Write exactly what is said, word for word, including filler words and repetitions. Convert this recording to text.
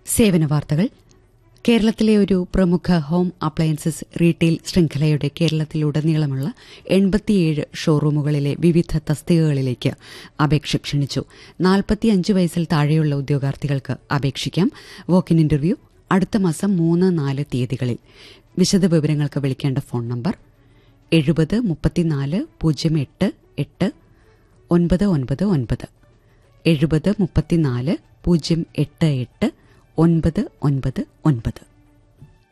സേവന വാർത്തകൾ. കേരളത്തിലെ ഒരു പ്രമുഖ ഹോം അപ്ലയൻസസ് റീറ്റെയിൽ ശൃംഖലയുടെ കേരളത്തിലുടനീളമുള്ള എൺപത്തിയേഴ് ഷോറൂമുകളിലെ വിവിധ തസ്തികകളിലേക്ക് അപേക്ഷ ക്ഷണിച്ചു. നാൽപ്പത്തിയഞ്ച് വയസ്സിൽ താഴെയുള്ള ഉദ്യോഗാർത്ഥികൾക്ക് അപേക്ഷിക്കാം. വോക്കിൻ ഇന്റർവ്യൂ അടുത്ത മാസം മൂന്ന് നാല് തീയതികളിൽ. വിശദ വിവരങ്ങൾക്ക് വിളിക്കേണ്ട ഫോൺ നമ്പർ എഴുപത് മുപ്പത്തിനാല് പൂജ്യം എട്ട് എട്ട് ഒൻപത് ഒൻപത് ഒൻപത് എഴുപത് മുപ്പത്തിനാല് പൂജ്യം എട്ട് എട്ട് ഒൻപത് ഒൻപത് ഒൻപത്.